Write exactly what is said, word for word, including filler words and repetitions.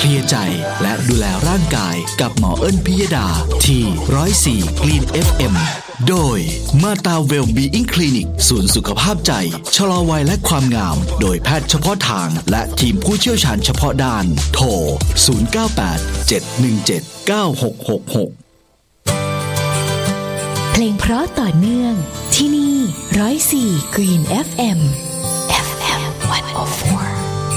ลียร์ใจและดูแลร่างกายกับหมอเอิ้นพิยดาที่หนึ่งศูนย์สี่ Clean เอฟ เอ็ม โดยมาตาเวลบีอิงคลินิกศูนย์สุขภาพใจชะลอวัยและความงามโดยแพทย์เฉพาะทางและทีมผู้เชี่ยวชาญเฉพาะด้านโทรศูนย์ เก้า แปด เจ็ด หนึ่ง เจ็ด เก้า หก หก หกเพลงเพราะต่อเนื่องที่นี่หนึ่งศูนย์สี่ Green เอฟ เอ็ม เอฟ เอ็ม หนึ่งศูนย์สี่